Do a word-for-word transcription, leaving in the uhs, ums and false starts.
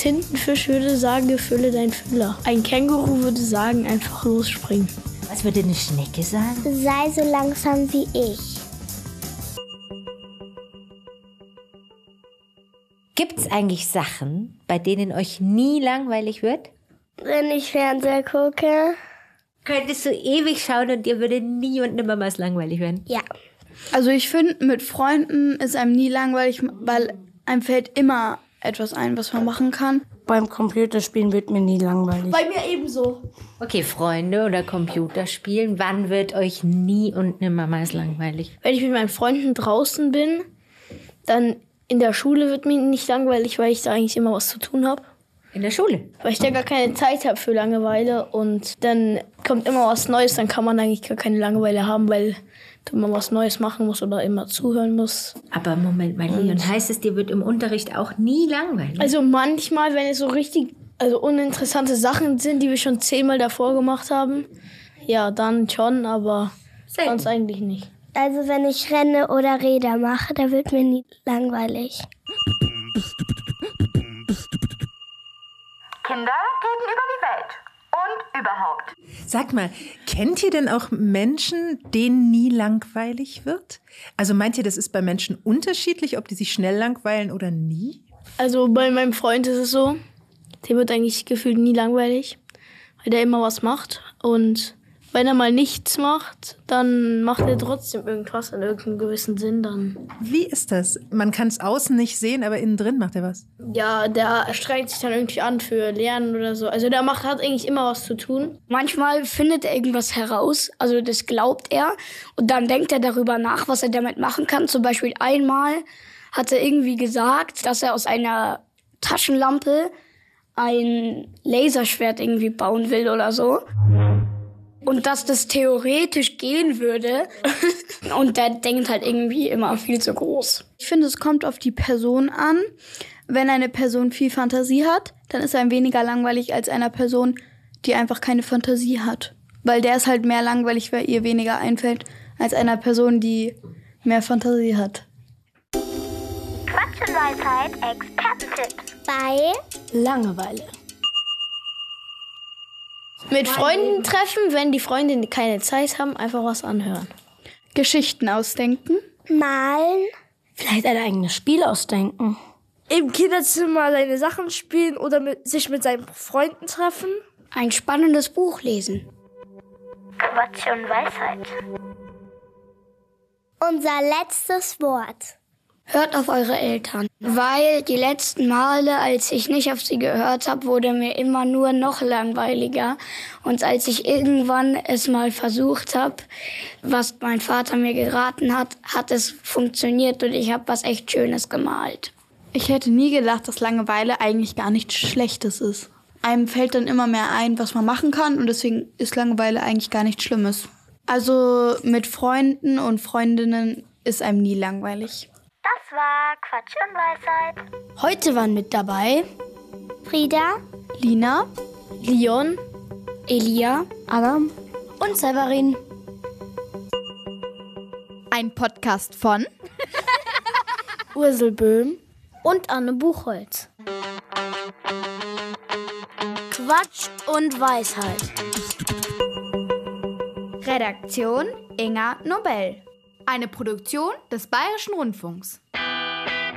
Tintenfisch würde sagen, fülle deinen Füller. Ein Känguru würde sagen, einfach losspringen. Was würde eine Schnecke sagen? Sei so langsam wie ich. Gibt es eigentlich Sachen, bei denen euch nie langweilig wird? Wenn ich Fernseher gucke. Könntest du ewig schauen und dir würde nie und nimmer mal langweilig werden? Ja. Also ich finde, mit Freunden ist einem nie langweilig, weil einem fällt immer etwas ein, was man machen kann. Beim Computerspielen wird mir nie langweilig. Bei mir ebenso. Okay, Freunde oder Computerspielen, wann wird euch nie und nimmer mal langweilig? Wenn ich mit meinen Freunden draußen bin, dann in der Schule wird mir nicht langweilig, weil ich da eigentlich immer was zu tun habe. In der Schule? Weil ich da gar keine Zeit habe für Langeweile und dann kommt immer was Neues, dann kann man eigentlich gar keine Langeweile haben, weil du immer was Neues machen musst oder immer zuhören musst. Aber Moment mal, Leon, heißt es, dir wird im Unterricht auch nie langweilig? Also manchmal, wenn es so richtig also uninteressante Sachen sind, die wir schon zehnmal davor gemacht haben, ja, dann schon, aber Selten. Sonst eigentlich nicht. Also wenn ich renne oder Räder mache, da wird mir nie langweilig. Kinder gehen über die Welt und überhaupt. Sag mal, kennt ihr denn auch Menschen, denen nie langweilig wird? Also meint ihr, das ist bei Menschen unterschiedlich, ob die sich schnell langweilen oder nie? Also bei meinem Freund ist es so, dem wird eigentlich gefühlt nie langweilig, weil der immer was macht. Und wenn er mal nichts macht, dann macht er trotzdem irgendwas in irgendeinem gewissen Sinn dann. Wie ist das? Man kann es außen nicht sehen, aber innen drin macht er was. Ja, der strengt sich dann irgendwie an für Lernen oder so. Also der macht, hat eigentlich immer was zu tun. Manchmal findet er irgendwas heraus, also das glaubt er. Und dann denkt er darüber nach, was er damit machen kann. Zum Beispiel einmal hat er irgendwie gesagt, dass er aus einer Taschenlampe ein Laserschwert irgendwie bauen will oder so. Und dass das theoretisch gehen würde. Und der denkt halt irgendwie immer viel zu groß. Ich finde, es kommt auf die Person an. Wenn eine Person viel Fantasie hat, dann ist einem weniger langweilig als einer Person, die einfach keine Fantasie hat. Weil der ist halt mehr langweilig, weil ihr weniger einfällt, als einer Person, die mehr Fantasie hat. Quatsch und Weisheit, Expertentipps bei Langeweile. Mit Freunden treffen, wenn die Freunde keine Zeit haben, einfach was anhören. Geschichten ausdenken. Malen. Vielleicht ein eigenes Spiel ausdenken. Im Kinderzimmer seine Sachen spielen oder mit, sich mit seinen Freunden treffen. Ein spannendes Buch lesen. Quatsch und Weisheit. Unser letztes Wort. Hört auf eure Eltern, weil die letzten Male, als ich nicht auf sie gehört habe, wurde mir immer nur noch langweiliger. Und als ich irgendwann es mal versucht habe, was mein Vater mir geraten hat, hat es funktioniert und ich habe was echt Schönes gemalt. Ich hätte nie gedacht, dass Langeweile eigentlich gar nichts Schlechtes ist. Einem fällt dann immer mehr ein, was man machen kann und deswegen ist Langeweile eigentlich gar nichts Schlimmes. Also mit Freunden und Freundinnen ist einem nie langweilig. Das war Quatsch und Weisheit. Heute waren mit dabei Frieda, Lina, Leon, Elia, Adam und Severin. Ein Podcast von Ursel Böhm und Anne Buchholz. Quatsch und Weisheit. Redaktion Inga Nobel. Eine Produktion des Bayerischen Rundfunks.